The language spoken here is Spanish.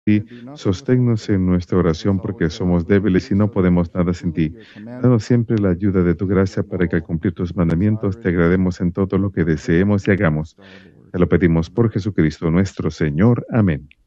ti, sosténnos en nuestra oración porque somos débiles y no podemos nada sin ti. Danos siempre la ayuda de tu gracia para que al cumplir tus mandamientos te agrademos en todo lo que deseemos y hagamos. Te lo pedimos por Jesucristo nuestro Señor. Amén.